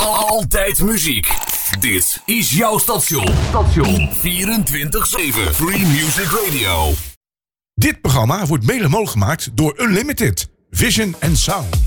Altijd muziek. Dit is jouw station. 24/7 Free Music Radio. Dit programma wordt mede mogelijk gemaakt door Unlimited Vision and Sound.